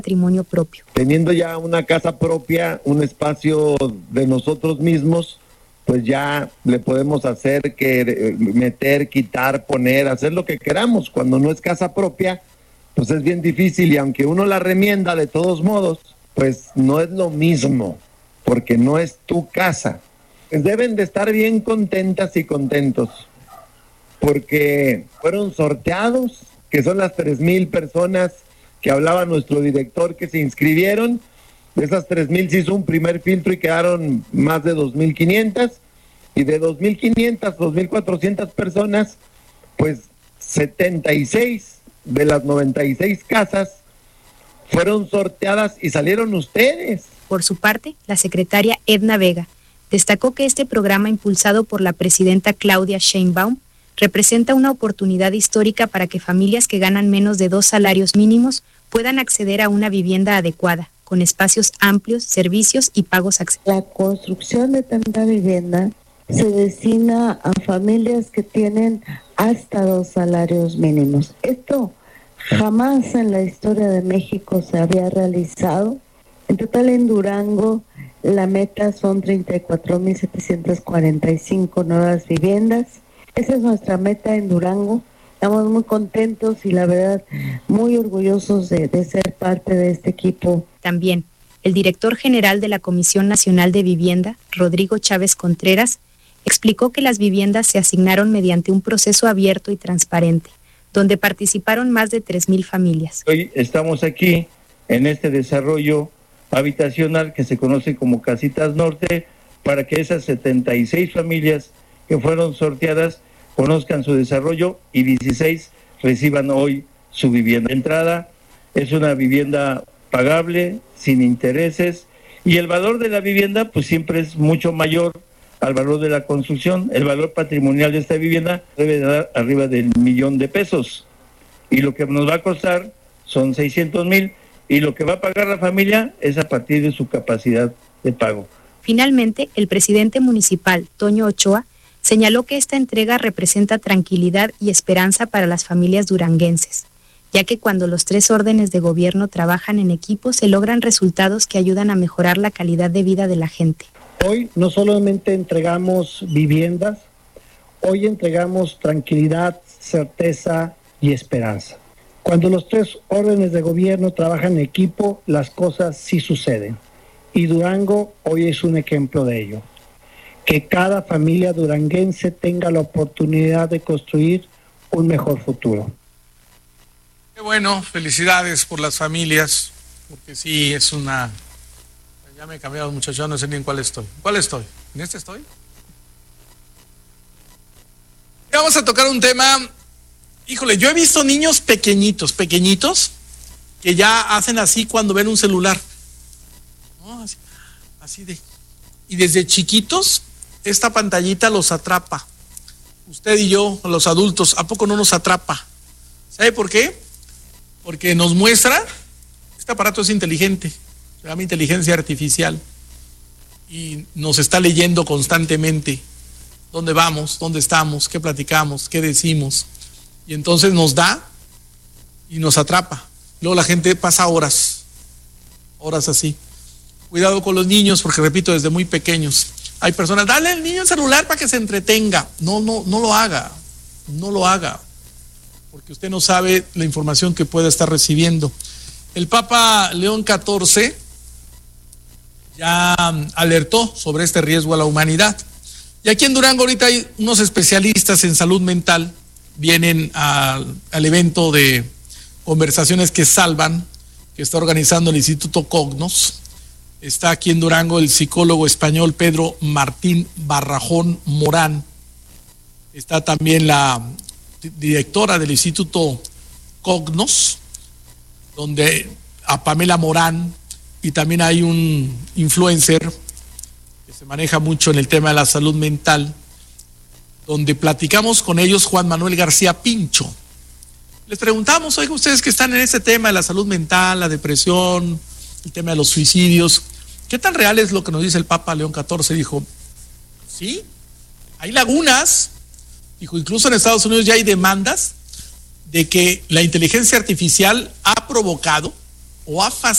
patrimonio propio. Teniendo ya una casa propia, un espacio de nosotros mismos, pues ya le podemos hacer que meter, quitar, poner, hacer lo que queramos. Cuando no es casa propia, pues es bien difícil, y aunque uno la remienda de todos modos, pues no es lo mismo, porque no es tu casa. Pues deben de estar bien contentas y contentos, porque fueron sorteados, que son las 3,000 personas que hablaba nuestro director que se inscribieron. De esas 3,000 se hizo un primer filtro y quedaron más de 2,500, y de 2,500, 2,400 personas, pues 76 de las 96 casas fueron sorteadas y salieron ustedes. Por su parte, la secretaria Edna Vega destacó que este programa, impulsado por la presidenta Claudia Sheinbaum, representa una oportunidad histórica para que familias que ganan menos de 2 salarios mínimos puedan acceder a una vivienda adecuada, con espacios amplios, servicios y pagos accesibles. La construcción de tanta vivienda se destina a familias que tienen hasta 2 salarios mínimos. Esto jamás en la historia de México se había realizado. En total, en Durango, la meta son 34,745 nuevas viviendas. Esa es nuestra meta en Durango. Estamos muy contentos y la verdad muy orgullosos de ser parte de este equipo. También, el director general de la Comisión Nacional de Vivienda, Rodrigo Chávez Contreras, explicó que las viviendas se asignaron mediante un proceso abierto y transparente, donde participaron más de 3,000 familias. Hoy estamos aquí en este desarrollo habitacional que se conoce como Casitas Norte, para que esas 76 familias que fueron sorteadas conozcan su desarrollo y 16 reciban hoy su vivienda. De entrada es una vivienda pagable, sin intereses, y el valor de la vivienda pues siempre es mucho mayor al valor de la construcción. El valor patrimonial de esta vivienda debe dar arriba del $1,000,000, y lo que nos va a costar son 600,000, y lo que va a pagar la familia es a partir de su capacidad de pago. Finalmente, el presidente municipal, Toño Ochoa, señaló que esta entrega representa tranquilidad y esperanza para las familias duranguenses, ya que cuando los 3 órdenes de gobierno trabajan en equipo se logran resultados que ayudan a mejorar la calidad de vida de la gente. Hoy no solamente entregamos viviendas, hoy entregamos tranquilidad, certeza y esperanza. Cuando los 3 órdenes de gobierno trabajan en equipo, las cosas sí suceden. Y Durango hoy es un ejemplo de ello. Que cada familia duranguense tenga la oportunidad de construir un mejor futuro. Qué bueno, felicidades por las familias, porque sí, es una... Ya me he cambiado, muchacho, no sé ni en cuál estoy. ¿Cuál estoy? ¿En este estoy? Y vamos a tocar un tema... Híjole, yo he visto niños pequeñitos, que ya hacen así cuando ven un celular. ¿No? Así de... Y desde chiquitos, esta pantallita los atrapa. Usted y yo, los adultos, ¿a poco no nos atrapa? ¿Sabe por qué? Porque nos muestra, este aparato es inteligente, se llama inteligencia artificial, y nos está leyendo constantemente dónde vamos, dónde estamos, qué platicamos, qué decimos, y entonces nos da y nos atrapa. Luego la gente pasa horas así. Cuidado con los niños, porque repito, desde muy pequeños. Hay personas, dale al niño el celular para que se entretenga. No lo haga. No lo haga. Porque usted no sabe la información que pueda estar recibiendo. El Papa León XIV ya alertó sobre este riesgo a la humanidad. Y aquí en Durango ahorita hay unos especialistas en salud mental, vienen al evento de Conversaciones que Salvan, que está organizando el Instituto Cognos. Está aquí en Durango el psicólogo español Pedro Martín Barrajón Morán. Está también la directora del Instituto Cognos, donde a Pamela Morán, y también hay un influencer que se maneja mucho en el tema de la salud mental, donde platicamos con ellos, Juan Manuel García Pincho. Les preguntamos, oigan, ustedes que están en este tema de la salud mental, la depresión, el tema de los suicidios, ¿qué tan real es lo que nos dice el Papa León XIV? Dijo, sí, hay lagunas. Dijo, incluso en Estados Unidos ya hay demandas de que la inteligencia artificial ha provocado o ha facilitado